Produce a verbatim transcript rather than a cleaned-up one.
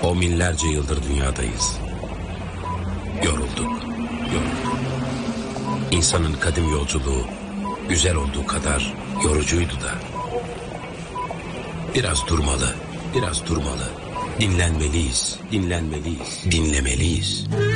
O binlerce yıldır dünyadayız. Yorulduk, yorulduk. İnsanın kadim yolculuğu güzel olduğu kadar yorucuydu da. Biraz durmalı, biraz durmalı. Dinlenmeliyiz, dinlenmeliyiz, dinlemeliyiz.